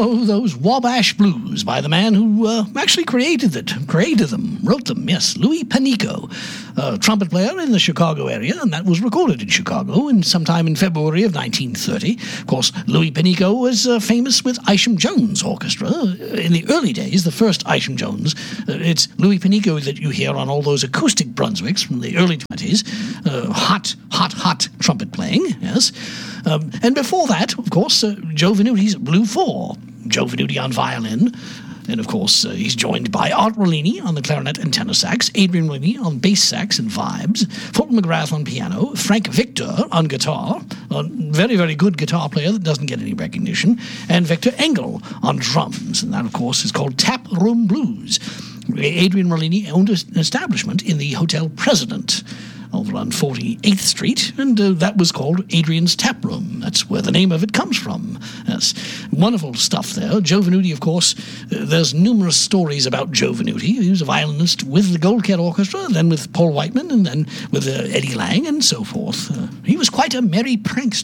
Oh, those Wabash Blues by the man who actually created them, wrote them, yes, Louis Panico, a trumpet player in the Chicago area, and that was recorded in Chicago sometime in February of 1930. Of course, Louis Panico was famous with Isham Jones Orchestra. In the early days, the first Isham Jones, it's Louis Panico that you hear on all those acoustic Brunswicks from the early 20s. Hot trumpet playing, yes. And before that, of course, Joe Venuti's Blue Four. Joe Venuti on violin. And, of course, he's joined by Art Rollini on the clarinet and tenor sax, Adrian Rollini on bass sax and vibes, Fulton McGrath on piano, Frank Victor on guitar, a very, very good guitar player that doesn't get any recognition, and Victor Engel on drums. And that, of course, is called Tap Room Blues. Adrian Rollini owned an establishment in the Hotel President over on 48th Street, and that was called Adrian's Tap Room. That's where the name of it comes from. Yes, wonderful stuff there. Joe Venuti, of course, there's numerous stories about Joe Venuti. He was a violinist with the Gold Cat Orchestra, then with Paul Whiteman, and then with Eddie Lang, and so forth. He was quite a merry prankster.